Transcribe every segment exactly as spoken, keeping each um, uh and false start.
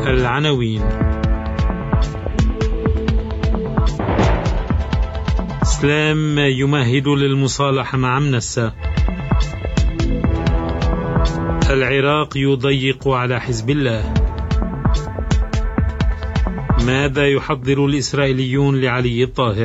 العناوين. إسلام يمهد للمصالحة مع منسى. العراق يضيق على حزب الله. ماذا يحضر الإسرائيليون لعلي الطاهر؟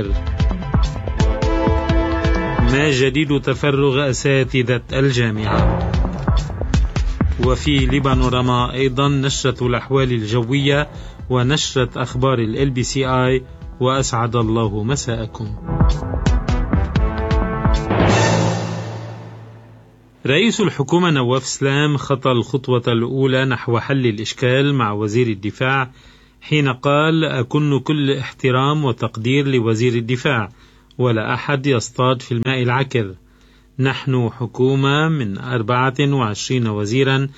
ما جديد تفرغ أساتذة الجامعة؟ وفي لبانوراما أيضا نشرة الأحوال الجوية ونشرة أخبار ال بي سي آي. وأسعد الله مساءكم. رئيس الحكومة نواف سلام خطى الخطوة الأولى نحو حل الإشكال مع وزير الدفاع، حين قال: أكن كل احترام وتقدير لوزير الدفاع، ولا أحد يصطاد في الماء العكر. نحن حكومة من أربعة وعشرين وزيرا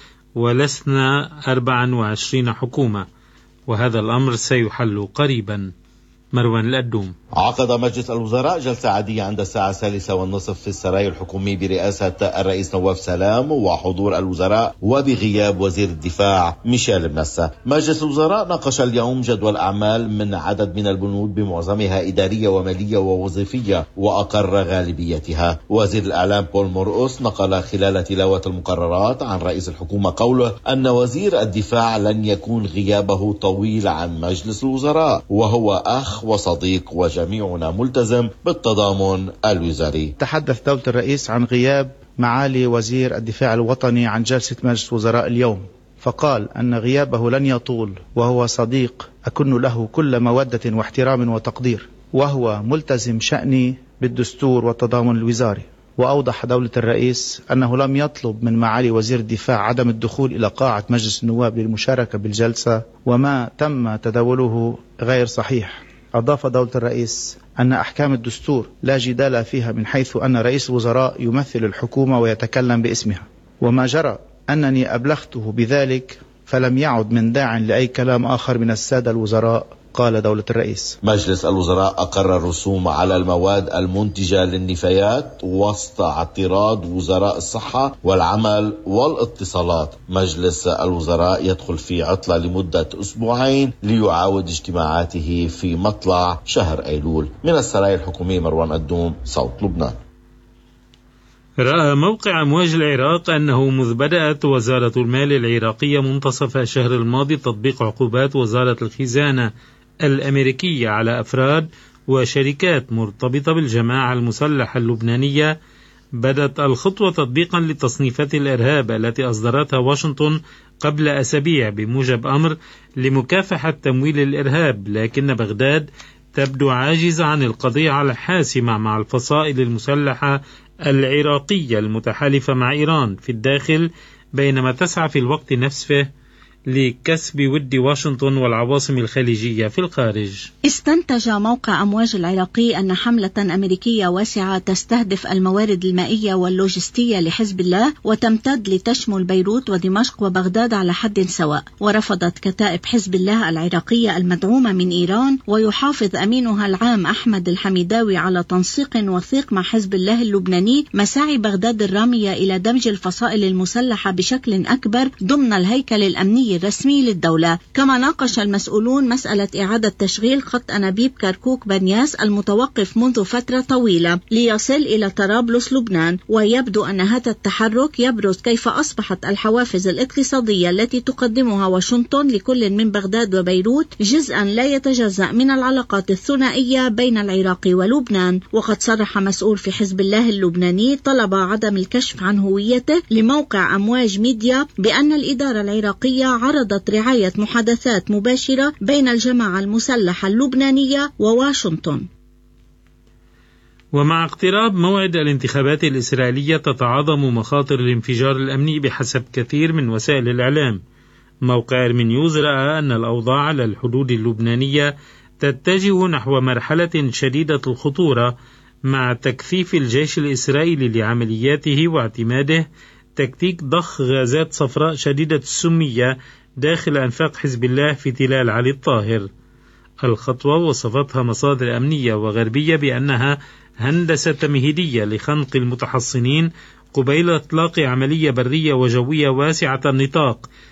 ولسنا أربعة وعشرين حكومة، وهذا الأمر سيحل قريبا. مروان الأدوم. عقد مجلس الوزراء جلسة عادية عند الساعة الثالثة والنصف في السراي الحكومي برئاسة الرئيس نواف سلام وحضور الوزراء وبغياب وزير الدفاع ميشيل منسى. مجلس الوزراء ناقش اليوم جدول أعمال من عدد من البنود بمعظمها إدارية ومالية ووظيفية وأقر غالبيتها. وزير الإعلام بول مرقس نقل خلال تلاوة المقررات عن رئيس الحكومة قوله أن وزير الدفاع لن يكون غيابه طويل عن مجلس الوزراء، وهو أخ وصديق وجميعنا ملتزم بالتضامن الوزاري. تحدث دولة الرئيس عن غياب معالي وزير الدفاع الوطني عن جلسة مجلس وزراء اليوم، فقال أن غيابه لن يطول، وهو صديق أكن له كل مودة واحترام وتقدير، وهو ملتزم شأني بالدستور والتضامن الوزاري. وأوضح دولة الرئيس أنه لم يطلب من معالي وزير الدفاع عدم الدخول إلى قاعة مجلس النواب للمشاركة بالجلسة، وما تم تداوله غير صحيح. أضاف دولة الرئيس أن أحكام الدستور لا جدال فيها، من حيث أن رئيس الوزراء يمثل الحكومة ويتكلم باسمها، وما جرى أنني أبلغته بذلك، فلم يعد من داع لأي كلام آخر من السادة الوزراء، قال دولة الرئيس. مجلس الوزراء أقر الرسوم على المواد المنتجة للنفايات وسط اعتراض وزراء الصحة والعمل والاتصالات. مجلس الوزراء يدخل في عطلة لمدة أسبوعين ليعاود اجتماعاته في مطلع شهر أيلول. من السراي الحكومي مروان الدوم، صوت لبنان. رأى موقع أمواج العراق أنه مذ بدأت وزارة المال العراقية منتصف الشهر الماضي تطبيق عقوبات وزارة الخزانة الأمريكية على أفراد وشركات مرتبطة بالجماعة المسلحة اللبنانية، بدأت الخطوة تطبيقا لتصنيفات الإرهاب التي أصدرتها واشنطن قبل أسابيع بموجب أمر لمكافحة تمويل الإرهاب، لكن بغداد تبدو عاجزة عن القضية على حاسمة مع الفصائل المسلحة العراقية المتحالفة مع إيران في الداخل، بينما تسعى في الوقت نفسه لكسب ود واشنطن والعواصم الخليجية في الخارج. استنتج موقع أمواج العراقي أن حملة أمريكية واسعة تستهدف الموارد المائية واللوجستية لحزب الله وتمتد لتشمل بيروت ودمشق وبغداد على حد سواء. ورفضت كتائب حزب الله العراقية المدعومة من إيران ويحافظ أمينها العام أحمد الحميداوي على تنسيق وثيق مع حزب الله اللبناني مساعي بغداد الرامية إلى دمج الفصائل المسلحة بشكل أكبر ضمن الهيكل الأمني الرسمي للدولة. كما ناقش المسؤولون مسألة إعادة تشغيل خط أنابيب كركوك بنياس المتوقف منذ فترة طويلة ليصل إلى طرابلس لبنان. ويبدو أن هذا التحرك يبرز كيف أصبحت الحوافز الاقتصادية التي تقدمها واشنطن لكل من بغداد وبيروت جزءا لا يتجزأ من العلاقات الثنائية بين العراق ولبنان. وقد صرح مسؤول في حزب الله اللبناني طلب عدم الكشف عن هويته لموقع أمواج ميديا بأن الإدارة العراقية عرضت رعاية محادثات مباشرة بين الجماعة المسلحة اللبنانية وواشنطن. ومع اقتراب موعد الانتخابات الإسرائيلية تتعاظم مخاطر الانفجار الأمني بحسب كثير من وسائل الإعلام. موقع إرمينيوز رأى أن الأوضاع على الحدود اللبنانية تتجه نحو مرحلة شديدة الخطورة مع تكثيف الجيش الإسرائيلي لعملياته واعتماده تكتيك ضخ غازات صفراء شديدة السمية داخل أنفاق حزب الله في تلال علي الطاهر. الخطوة وصفتها مصادر أمنية وغربية بأنها هندسة تمهيدية لخنق المتحصنين قبيل إطلاق عملية برية وجوية واسعة النطاق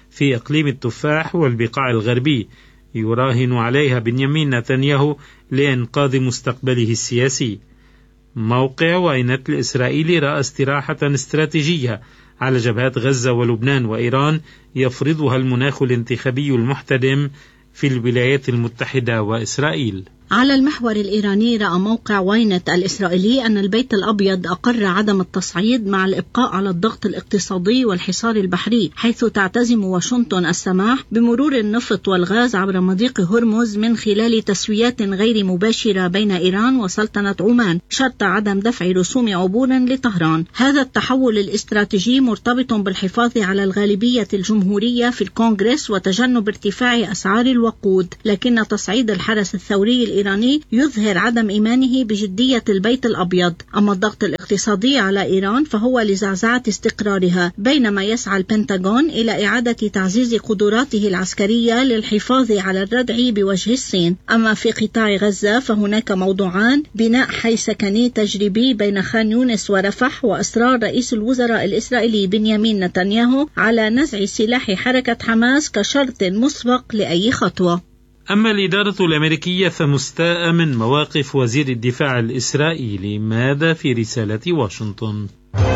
في إقليم التفاح والبقاع الغربي يراهن عليها بنيامين نتنياهو لإنقاذ مستقبله السياسي. موقع واينت الإسرائيلي رأى استراحة استراتيجية على جبهات غزة ولبنان وإيران يفرضها المناخ الانتخابي المحتدم في الولايات المتحدة وإسرائيل. على المحور الإيراني رأى موقع واينت الإسرائيلي أن البيت الأبيض أقر عدم التصعيد مع الإبقاء على الضغط الاقتصادي والحصار البحري، حيث تعتزم واشنطن السماح بمرور النفط والغاز عبر مضيق هرمز من خلال تسويات غير مباشرة بين إيران وسلطنة عمان شرط عدم دفع رسوم عبور لطهران. هذا التحول الاستراتيجي مرتبط بالحفاظ على الغالبية الجمهورية في الكونغرس وتجنب ارتفاع أسعار الوقود، لكن تصعيد الحرس الثوري الإيراني يظهر عدم إيمانه بجدية البيت الأبيض. أما الضغط الاقتصادي على إيران فهو لزعزعة استقرارها، بينما يسعى البنتاغون إلى إعادة تعزيز قدراته العسكرية للحفاظ على الردع بوجه الصين. أما في قطاع غزة فهناك موضوعان: بناء حي سكني تجريبي بين خان يونس ورفح، وإصرار رئيس الوزراء الإسرائيلي بنيامين نتنياهو على نزع سلاح حركة حماس كشرط مسبق لأي خطوة. أما الإدارة الأمريكية فمستاءة من مواقف وزير الدفاع الإسرائيلي. ماذا في رسالة واشنطن؟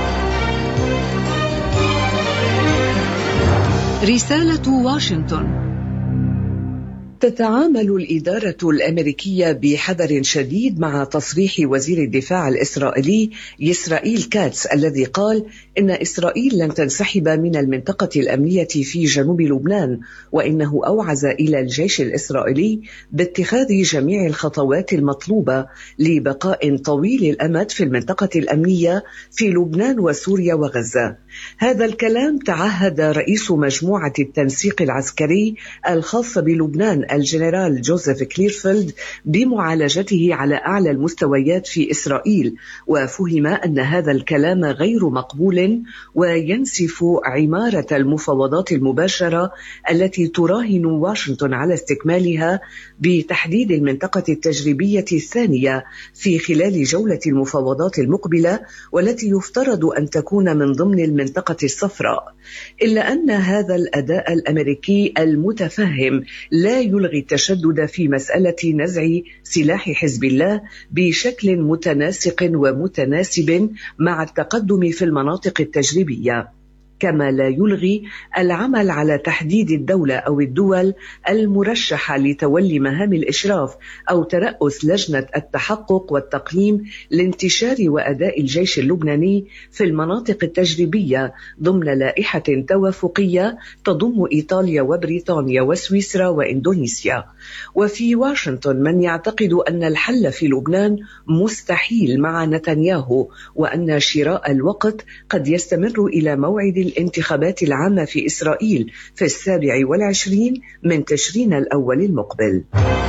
رسالة واشنطن: تتعامل الإدارة الأمريكية بحذر شديد مع تصريح وزير الدفاع الإسرائيلي إسرائيل كاتس الذي قال إن إسرائيل لن تنسحب من المنطقة الأمنية في جنوب لبنان، وإنه أوعز إلى الجيش الإسرائيلي باتخاذ جميع الخطوات المطلوبة لبقاء طويل الأمد في المنطقة الأمنية في لبنان وسوريا وغزة. هذا الكلام تعهد رئيس مجموعة التنسيق العسكري الخاصة بلبنان الجنرال جوزيف كليرفيلد بمعالجته على أعلى المستويات في إسرائيل، وفهم أن هذا الكلام غير مقبول وينسف عمارة المفاوضات المباشرة التي تراهن واشنطن على استكمالها بتحديد المنطقة التجريبية الثانية في خلال جولة المفاوضات المقبلة، والتي يفترض أن تكون من ضمن المنطقة الصفراء. إلا أن هذا الأداء الأمريكي المتفهم لا يلغي التشدد في مسألة نزع سلاح حزب الله بشكل متناسق ومتناسب مع التقدم في المناطق التجريبية، كما لا يلغي العمل على تحديد الدولة أو الدول المرشحة لتولي مهام الإشراف أو ترأس لجنة التحقق والتقييم لانتشار وأداء الجيش اللبناني في المناطق التجريبية ضمن لائحة توافقية تضم إيطاليا وبريطانيا وسويسرا وإندونيسيا. وفي واشنطن من يعتقد أن الحل في لبنان مستحيل مع نتنياهو، وأن شراء الوقت قد يستمر إلى موعد الانتخابات العامة في إسرائيل في السابع والعشرين من تشرين الأول المقبل.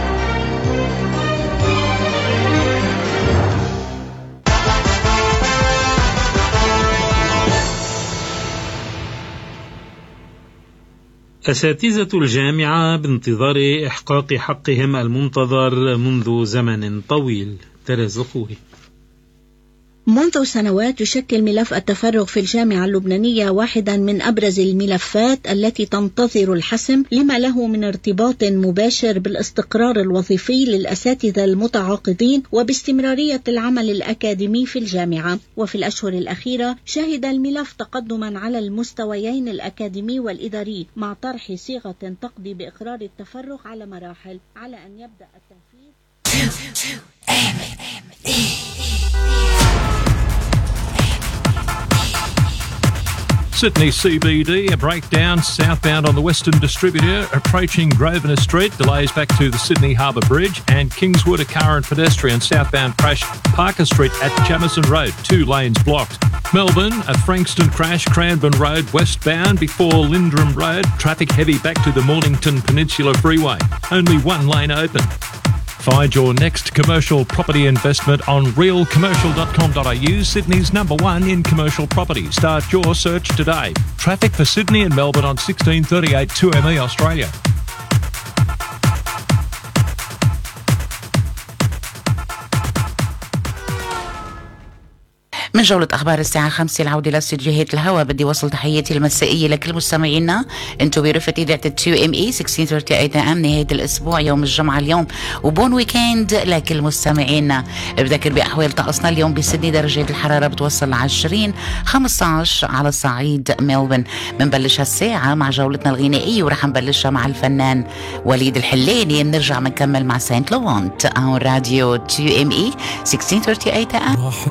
أساتذة الجامعة بانتظار إحقاق حقهم المنتظر منذ زمن طويل. ترز الخوري: منذ سنوات يشكل ملف التفرغ في الجامعة اللبنانية واحدا من أبرز الملفات التي تنتظر الحسم، لما له من ارتباط مباشر بالاستقرار الوظيفي للأساتذة المتعاقدين وباستمرارية العمل الأكاديمي في الجامعة. وفي الأشهر الأخيرة شهد الملف تقدما على المستويين الأكاديمي والإداري، مع طرح صيغة تقضي بإقرار التفرغ على مراحل، على أن يبدأ التنفيذ. Sydney C B D, a breakdown southbound on the Western Distributor, approaching Grosvenor Street, delays back to the Sydney Harbour Bridge, and Kingswood, a car and pedestrian southbound crash, Parker Street at Jamison Road, two lanes blocked. Melbourne, a Frankston crash, Cranbourne Road westbound before Lindrum Road, traffic heavy back to the Mornington Peninsula Freeway, only one lane open. Find your next commercial property investment on real commercial dot com dot a u, Sydney's number one in commercial property. Start your search today. Traffic for Sydney and Melbourne on sixteen thirty-eight two M E Australia. من من جولة أخبار الساعة خمسة العودة لاستديوهات الهوا. بدي وصل تحياتي المسائية لكل مستمعينا انتو برفة إذاعة تو ام اي ستة عشر ثلاثين اي ام نهاية الأسبوع يوم الجمعة اليوم، وبون ويكند لكل مستمعينا. بذكر بأحوال طقسنا اليوم بسيدني درجة الحرارة بتوصل ل عشرين خمسة عشر على صعيد ميلبورن. بنبلش هالساعة مع جولتنا الغنائية ورح نبلشها مع الفنان وليد الحلاني. بنرجع بنكمل مع سانت لوانت على راديو تو ام اي ستة عشر ثلاثين اي ام.